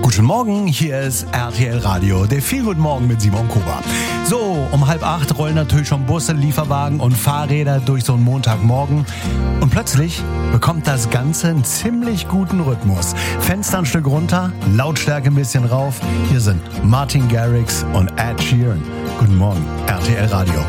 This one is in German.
Guten Morgen, hier ist RTL Radio, der viel Guten Morgen mit Simon Kober. So, um 7:30 rollen natürlich schon Busse, Lieferwagen und Fahrräder durch so einen Montagmorgen. Und plötzlich bekommt das Ganze einen ziemlich guten Rhythmus. Fenster ein Stück runter, Lautstärke ein bisschen rauf. Hier sind Martin Garrix und Ed Sheeran. Guten Morgen, RTL Radio.